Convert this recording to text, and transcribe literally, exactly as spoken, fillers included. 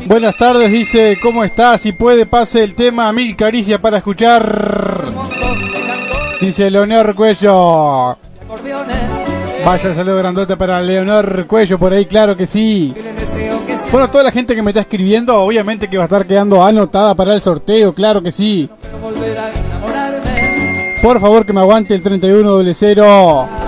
Buenas tardes, dice, ¿cómo está? Si puede, pase el tema Mil Caricias para escuchar. Dice Leonor Cuello. Vaya saludo grandote para Leonor Cuello por ahí, claro que sí. Bueno, toda la gente que me está escribiendo, obviamente que va a estar quedando anotada para el sorteo, claro que sí. Por favor, que me aguante el treinta y uno cero cero.